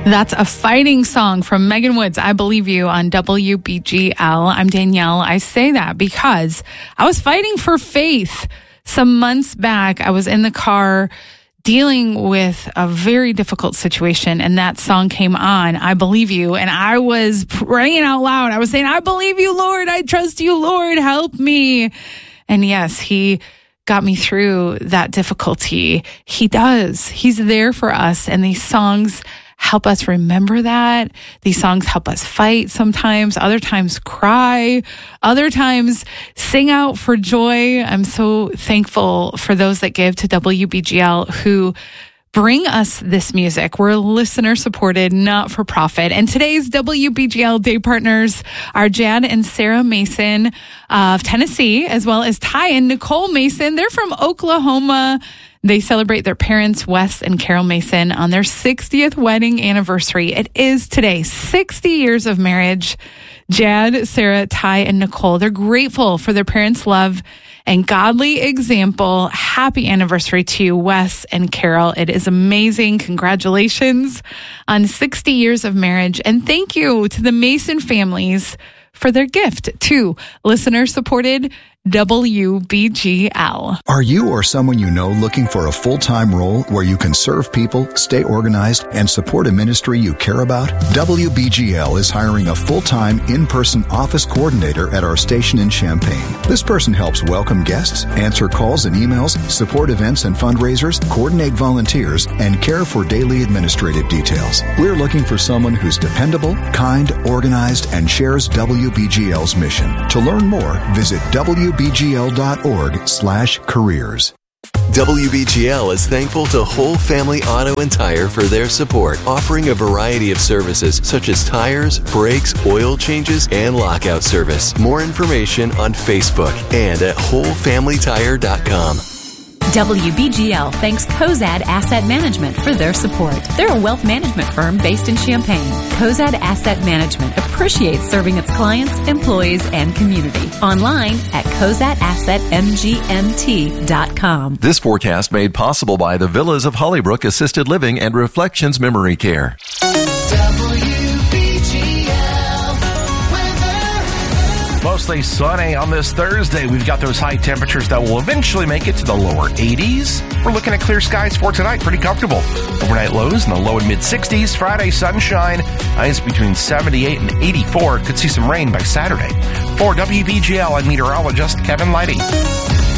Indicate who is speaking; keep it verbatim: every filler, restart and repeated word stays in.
Speaker 1: That's a fighting song from Megan Woods, I Believe You, on W B G L. I'm Danielle. I say that because I was fighting for faith. Some months back, I was in the car dealing with a very difficult situation, and that song came on, I Believe You, and I was praying out loud. I was saying, I believe you, Lord. I trust you, Lord. Help me. And yes, he got me through that difficulty. He does. He's there for us, and these songs help us remember that. These songs help us fight sometimes, other times cry, other times sing out for joy. I'm so thankful for those that give to W B G L who bring us this music. We're listener supported, not for profit. And today's W B G L day partners are Jad and Sarah Mason of Tennessee, as well as Ty and Nicole Mason. They're from Oklahoma. They celebrate their parents, Wes and Carol Mason, on their sixtieth wedding anniversary. It is today, sixty years of marriage. Jad, Sarah, Ty, and Nicole, they're grateful for their parents' love and godly example. Happy anniversary to you, Wes and Carol. It is amazing. Congratulations on sixty years of marriage. And thank you to the Mason families for their gift to listener-supported W B G L.
Speaker 2: Are you or someone you know looking for a full-time role where you can serve people, stay organized, and support a ministry you care about? W B G L is hiring a full-time, in-person office coordinator at our station in Champaign. This person helps welcome guests, answer calls and emails, support events and fundraisers, coordinate volunteers, and care for daily administrative details. We're looking for someone who's dependable, kind, organized, and shares W B G L's mission. To learn more, visit W B G L dot org slash careers.
Speaker 3: W B G L is thankful to Whole Family Auto and Tire for their support, offering a variety of services such as tires, brakes, oil changes, and lockout service. More information on Facebook and at whole family tire dot com.
Speaker 4: W B G L thanks Cozad Asset Management for their support. They're a wealth management firm based in Champaign. Cozad Asset Management appreciates serving its clients, employees, and community. Online at cozad asset m g m t dot com.
Speaker 5: This forecast made possible by the Villas of Hollybrook Assisted Living and Reflections Memory Care.
Speaker 6: Mostly sunny on this Thursday. We've got those high temperatures that will eventually make it to the lower eighties. We're looking at clear skies for tonight. Pretty comfortable. Overnight lows in the low and mid sixties. Friday, sunshine. Highs between seventy-eight and eighty-four. Could see some rain by Saturday. For W B G L, I'm meteorologist Kevin Lighty.